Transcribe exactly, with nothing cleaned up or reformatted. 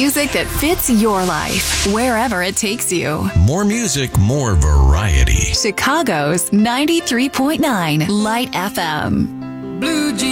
music that fits your life, wherever it takes you. More music, more variety. Chicago's ninety-three point nine Light F M. Blue